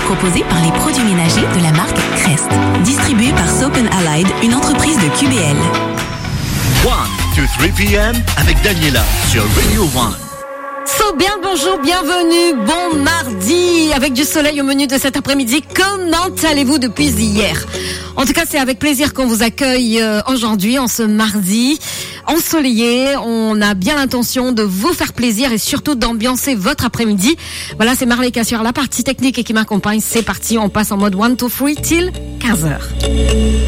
proposé par les produits ménagers de la marque Crest. Distribué par Soap & Allied, une entreprise de QBL. 1 to 3 p.m. avec Daniela sur Radio 1. Bien le bonjour, bienvenue, bon mardi, avec du soleil au menu de cet après-midi. Comment allez-vous depuis hier? En tout cas, c'est avec plaisir qu'on vous accueille aujourd'hui, en ce mardi ensoleillé. On a bien l'intention de vous faire plaisir et surtout d'ambiancer votre après-midi. Voilà, c'est Marley qui assure la partie technique et qui m'accompagne. C'est parti, on passe en mode 1 to 3 till 15h.